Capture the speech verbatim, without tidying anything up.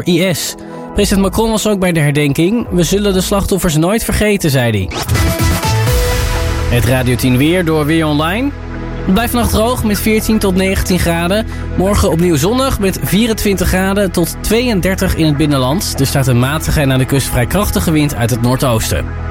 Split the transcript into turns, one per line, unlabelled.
I S. President Macron was ook bij de herdenking. We zullen de slachtoffers nooit vergeten, zei hij. Het Radio tien weer door Weer Online. Het blijft vannacht droog met veertien tot negentien graden. Morgen opnieuw zonnig met vierentwintig graden tot tweeëndertig in het binnenland. Er staat een matige en aan de kust vrij krachtige wind uit het noordoosten.